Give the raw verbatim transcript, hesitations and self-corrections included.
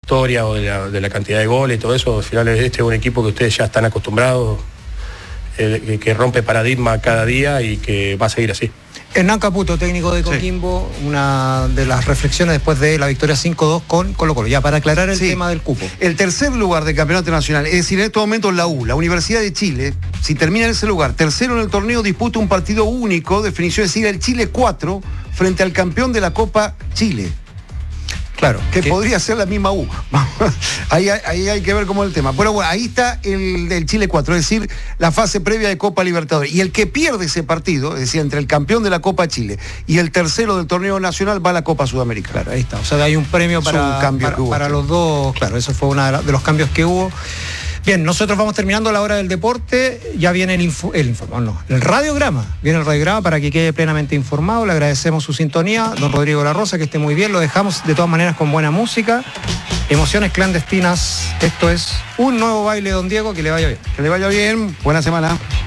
historia o de la, de la cantidad de goles y todo eso. Al final este es un equipo que ustedes ya están acostumbrados, eh, que, que rompe paradigma cada día y que va a seguir así. Hernán Caputo, técnico de Coquimbo, sí. Una de las reflexiones después de la victoria cinco dos con Colo-Colo. Ya, para aclarar el sí. tema del cupo. El tercer lugar del campeonato nacional, es decir, en estos momentos la U, la Universidad de Chile, si termina en ese lugar, tercero en el torneo, disputa un partido único, definición, es decir, el Chile cuatro, frente al campeón de la Copa Chile. Claro, que ¿Qué? podría ser la misma U. ahí, ahí hay que ver cómo es el tema. Pero bueno, ahí está el, el Chile cuatro, es decir, la fase previa de Copa Libertadores. Y el que pierde ese partido, es decir, entre el campeón de la Copa Chile y el tercero del torneo nacional, va a la Copa Sudamericana. Claro, ahí está. O sea, hay un premio para, un cambio para, que hubo, para los dos. Claro, eso fue uno de, de los cambios que hubo. Bien, nosotros vamos terminando la hora del deporte, ya viene el info, el informe, no, el radiograma, viene el radiograma para que quede plenamente informado, le agradecemos su sintonía, don Rodrigo La Rosa, que esté muy bien, lo dejamos de todas maneras con buena música, emociones clandestinas, esto es un nuevo baile, don Diego, que le vaya bien. Que le vaya bien, buena semana.